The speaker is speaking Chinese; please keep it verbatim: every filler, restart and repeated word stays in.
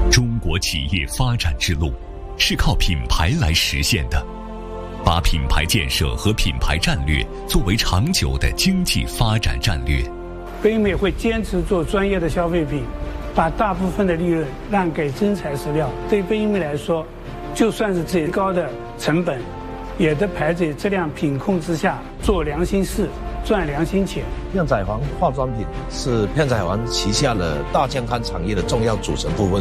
中国企业发展之路是靠品牌来实现的，把品牌建设和品牌战略作为长久的经济发展战略。 北美会坚持做专业的消费品，把大部分的利润让给真材实料。对北美来说，就算是最高的成本，也得排在质量品控之下，做良心事，赚良心钱。 片仔癀化妆品是片仔癀旗下的大健康产业的重要组成部分。